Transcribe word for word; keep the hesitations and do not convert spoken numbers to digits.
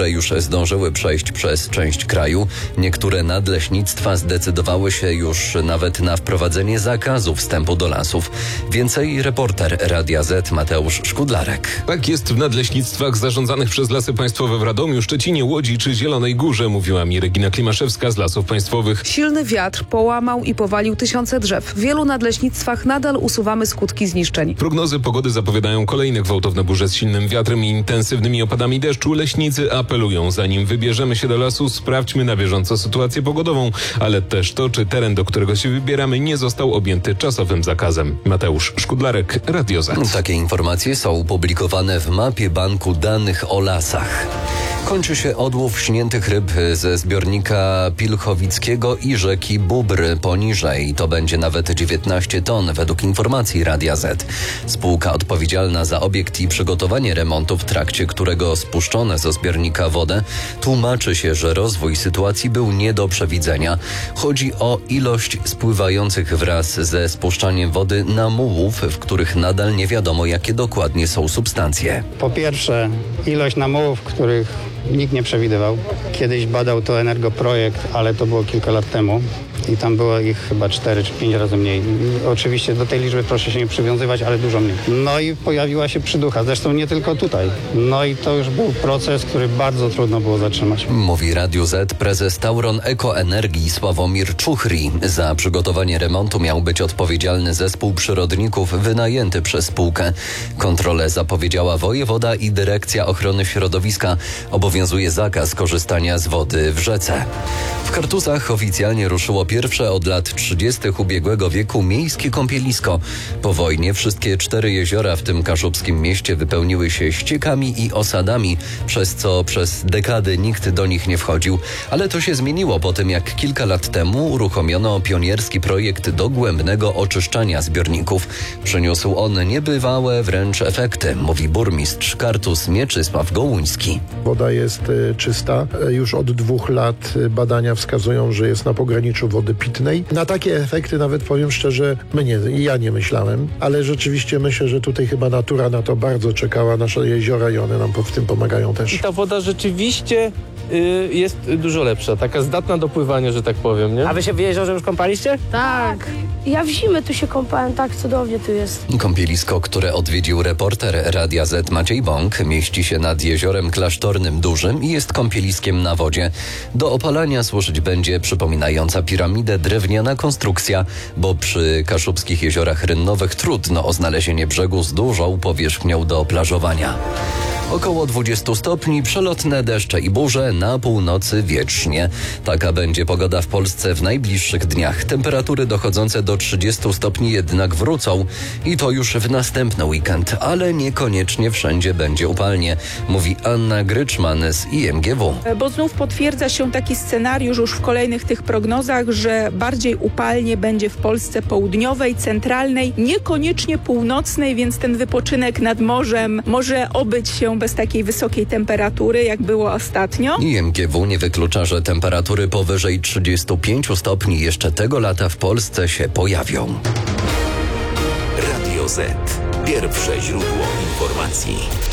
które już zdążyły przejść przez część kraju. Niektóre nadleśnictwa zdecydowały się już nawet na wprowadzenie zakazu wstępu do lasów. Więcej reporter Radia Z Mateusz Szkudlarek. Tak jest w nadleśnictwach zarządzanych przez Lasy Państwowe w Radomiu, Szczecinie, Łodzi czy Zielonej Górze, mówiła mi Regina Klimaszewska z Lasów Państwowych. Silny wiatr połamał i powalił tysiące drzew. W wielu nadleśnictwach nadal usuwamy skutki zniszczeń. Prognozy pogody zapowiadają kolejne gwałtowne burze z silnym wiatrem i intensywnymi opadami deszczu. Leśnicy apelują, zanim wybierzemy się do lasu, sprawdźmy na bieżąco sytuację pogodową, ale też to, czy teren, do którego się wybieramy, nie został objęty czasowym zakazem. Mateusz Szkudlarek, Radio Z. Takie informacje są publikowane w mapie Banku Danych o Lasach. Kończy się odłów śniętych ryb ze zbiornika Pilchowickiego i rzeki Bóbr poniżej. To będzie nawet dziewiętnaście ton według informacji Radia Z. Spółka odpowiedzialna za obiekt i przygotowanie remontu, w trakcie którego spuszczono ze zbiornika wodę, tłumaczy się, że rozwój sytuacji był nie do przewidzenia. Chodzi o ilość spływających wraz ze spuszczaniem wody namułów, w których nadal nie wiadomo, jakie dokładnie są substancje. Po pierwsze, ilość namułów, których nikt nie przewidywał. Kiedyś badał to Energoprojekt, ale to było kilka lat temu i tam było ich chyba cztery czy pięć razy mniej. I oczywiście do tej liczby proszę się nie przywiązywać, ale dużo mniej. No i pojawiła się przyducha, zresztą nie tylko tutaj. No i to już był proces, który bardzo trudno było zatrzymać. Mówi Radiu Z prezes Tauron Ekoenergii Sławomir Czuchry. Za przygotowanie remontu miał być odpowiedzialny zespół przyrodników wynajęty przez spółkę. Kontrolę zapowiedziała wojewoda i Dyrekcja Ochrony Środowiska. Obowiązuje zakaz korzystania z wody w rzece. W Kartuzach oficjalnie ruszyło pierwsze od lat trzydziestych ubiegłego wieku miejskie kąpielisko. Po wojnie wszystkie cztery jeziora w tym kaszubskim mieście wypełniły się ściekami i osadami, przez co przez dekady nikt do nich nie wchodził. Ale to się zmieniło po tym, jak kilka lat temu uruchomiono pionierski projekt dogłębnego oczyszczania zbiorników. Przyniósł on niebywałe wręcz efekty, mówi burmistrz Kartuz Mieczysław Gołuński. Woda jest czysta. Już od dwóch lat badania wskazują, że jest na pograniczu wody pitnej. Na takie efekty nawet, powiem szczerze, my nie, ja nie myślałem, ale rzeczywiście myślę, że tutaj chyba natura na to bardzo czekała, nasze jeziora, i one nam w tym pomagają też. I ta woda rzeczywiście y, jest dużo lepsza, taka zdatna do pływania, że tak powiem, nie? A wy się w jeziorze już kąpaliście? Tak. Ja w zimę tu się kąpałem, tak cudownie tu jest. Kąpielisko, które odwiedził reporter Radia Z Maciej Bąk, mieści się nad jeziorem Klasztornym Dużym i jest kąpieliskiem na wodzie. Do opalania służyć będzie przypominająca piramidę drewniana konstrukcja, bo przy kaszubskich jeziorach rynnowych trudno o znalezienie brzegu z dużą powierzchnią do plażowania. Około dwudziestu stopni, przelotne deszcze i burze, na północy wiecznie. Taka będzie pogoda w Polsce w najbliższych dniach. Temperatury dochodzące do trzydziestu stopni jednak wrócą i to już w następny weekend, ale niekoniecznie wszędzie będzie upalnie, mówi Anna Gryczman z I M G W. Bo znów potwierdza się taki scenariusz już w kolejnych tych prognozach, że bardziej upalnie będzie w Polsce południowej, centralnej, niekoniecznie północnej, więc ten wypoczynek nad morzem może obyć się bez takiej wysokiej temperatury, jak było ostatnio. I M G W nie wyklucza, że temperatury powyżej trzydziestu pięciu stopni jeszcze tego lata w Polsce się pojawią. Radio Z. Pierwsze źródło informacji.